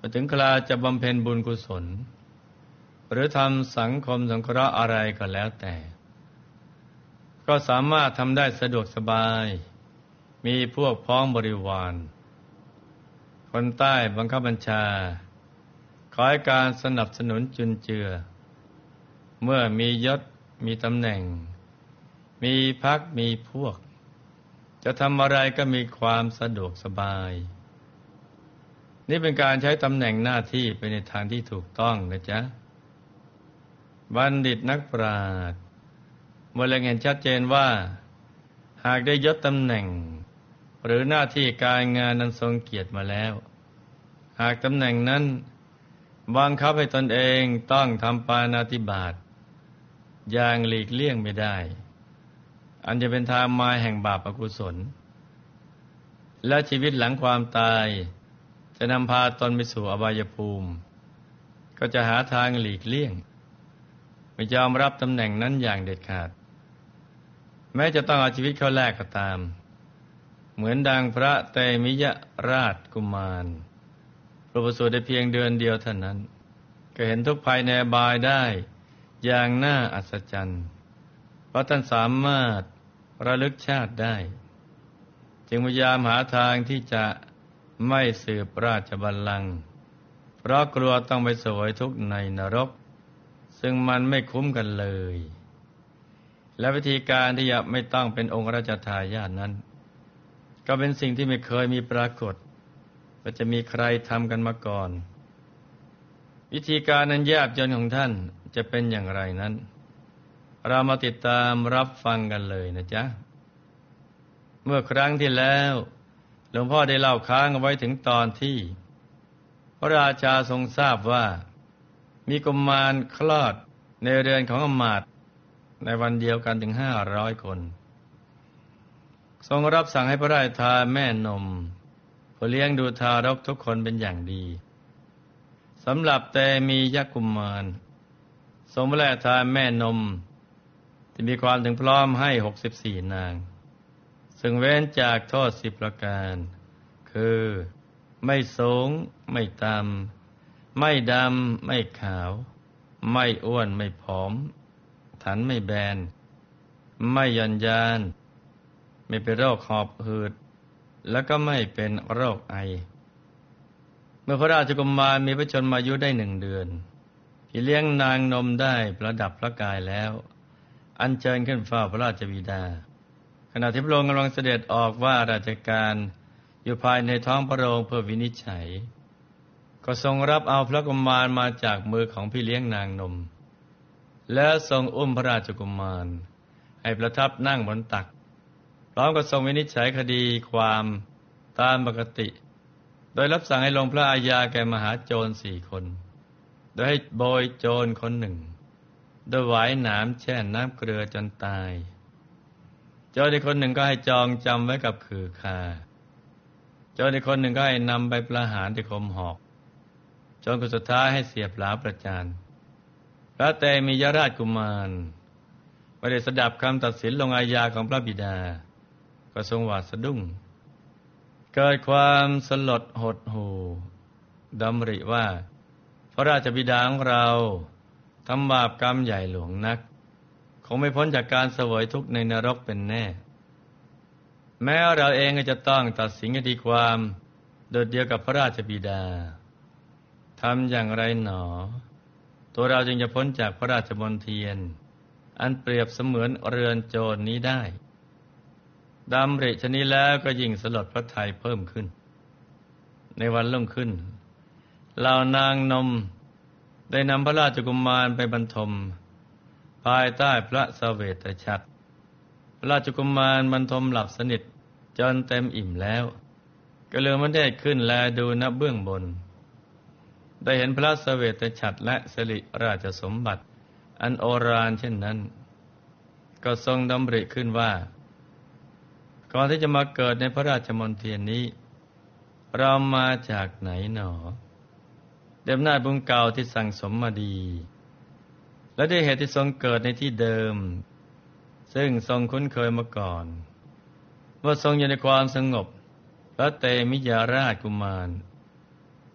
อถึงคราจะบำเพ็ญบุญกุศลหรือทำสังคมสงเคราะห์อะไรก็แล้วแต่ก็สามารถทำได้สะดวกสบายมีพวกพ้องบริวารคนใต้บังคับบัญชาขอให้การสนับสนุนจุนเจือเมื่อมียศมีตำแหน่งมีพรรคมีพวกจะทำอะไรก็มีความสะดวกสบายนี่เป็นการใช้ตำแหน่งหน้าที่ไปในทางที่ถูกต้องนะจ๊ะบัณฑิตนักปราชญ์เมื่อเล็งเห็นชัดเจนว่าหากได้ยศตำแหน่งหรือหน้าที่การงานนั้นทรงเกียรติมาแล้วหากตำแหน่งนั้นบังคับให้ตนเองต้องทำปาณาติบาตอย่างหลีกเลี่ยงไม่ได้อันจะเป็นทางมาแห่งบาปอกุศลและชีวิตหลังความตายจะนำพาตนไปสู่อบายภูมิก็จะหาทางหลีกเลี่ยงไม่ยอมรับตำแหน่งนั้นอย่างเด็ดขาดแม้จะต้องเอาชีวิตเข้าแลกก็ตามเหมือนดังพระเตมิยราชกุมารประสูติได้เพียงเดือนเดียวเท่านั้นก็เห็นทุกภัยในอบายได้อย่างน่าอัศจรรย์เพราะท่านสามารถระลึกชาติได้จึงพยายามหาทางที่จะไม่สืบราชบัลลังก์เพราะกลัวต้องไปเสวยทุกข์ในนรกซึ่งมันไม่คุ้มกันเลยและวิธีการที่จะไม่ต้องเป็นองค์ราชทายาทนั้นก็เป็นสิ่งที่ไม่เคยมีปรากฏว่าจะมีใครทำกันมาก่อนวิธีการนั้นยากจนของท่านจะเป็นอย่างไรนั้นเรามาติดตามรับฟังกันเลยนะจ๊ะเมื่อครั้งที่แล้วหลวงพ่อได้เล่าค้างเอาไว้ถึงตอนที่พระราชาทรงทราบว่ามีกุมารคลอดในเรือนของอมาตย์ในวันเดียวกันถึง500 คนทรงรับสั่งให้พระราชทานแม่นมผู้เลี้ยงดูทารกทุกคนเป็นอย่างดีสำหรับแต่มียักษ์กุมารทรงพระราชทานแม่นมที่มีความถึงพร้อมให้64 นางซึ่งเว้นจากโทษ10 ประการคือไม่สูงไม่ต่ำไม่ดำไม่ขาวไม่อ้วนไม่ผอมถันไม่แบนไม่หย่อนยานไม่เป็นโรคหอบหืดแล้วก็ไม่เป็นโรคไอเมื่อพระราชกุมารมีพระชนมายุได้1 เดือนที่เลี้ยงนางนมได้ประดับพระกายแล้วอัญเชิญขึ้นเฝ้าพระราชบิดาขณะที่พระองค์กำลังเสด็จออกว่าราชการอยู่ภายในท้องพระโรงเพื่อวินิจฉัยก็ทรงรับเอาพระกุมารมาจากมือของพี่เลี้ยงนางนมและทรงอุ้มพระราชกุมารให้ประทับนั่งบนตักพร้อมกับทรงวินิจฉัยคดีความตามปกติโดยรับสั่งให้ลงพระอาญาแก่มหาโจร4 คนโดยให้โบยโจรคนหนึ่งโดยหวายหนามแช่น้ำเกลือจนตายโจรอีกคนหนึ่งก็ให้จองจำไว้กับขื่อคาโจรอีกคนหนึ่งก็ให้นำไปประหารที่คมหอกโจรคนสุดท้ายให้เสียบหลาประจานพระเตมิยราชกุมารไม่ได้สดับคำตัดสินลงอาญาของพระบิดาก็ทรงหวาดสะดุ้งเกิดความสลดหดหู่ดำริว่าพระราชบิดาของเราทำบาปกรรมใหญ่หลวงนักคงไม่พ้นจากการเสวยทุกข์ในนรกเป็นแน่แม้เราเองก็จะต้องตัดสินคดีความโดยเดียวกับพระราชบิดาทำอย่างไรหนอตัวเราจึงจะพ้นจากพระราชมณฑียนอันเปรียบเสมือนเรือนโจรนี้ได้ดำริชนี้แล้วก็ยิ่งสลดพระทัยเพิ่มขึ้นในวันรุ่งขึ้นเหล่านางนมได้นำพระราชกุมารไปบรรทมภายใต้พระเสวตฉัตรพระราชกุมารบรรทมหลับสนิทจนเต็มอิ่มแล้วก็เลยมันได้ขึ้นแลดูณเบื้องบนได้เห็นพระเสวตฉัตรและสิริราชสมบัติอันโอฬารเช่นนั้นก็ทรงดำริขึ้นว่าก่อนที่จะมาเกิดในพระราชมณฑีนี้เรามาจากไหนหนอด้วยอำนาจบุญเก่าที่สั่งสมมาดีและด้วยเหตุที่ทรงเกิดในที่เดิมซึ่งทรงคุ้นเคยมาก่อนว่าทรงอยู่ในความสงบพระเตมิยราชกุมาร